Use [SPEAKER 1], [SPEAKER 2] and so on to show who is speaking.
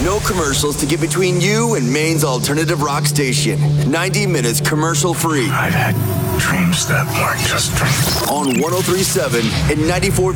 [SPEAKER 1] No commercials to get between you and Maine's alternative rock station. 90 minutes commercial free.
[SPEAKER 2] I've had dreams that weren't just dreams.
[SPEAKER 1] On 103.7 and 94.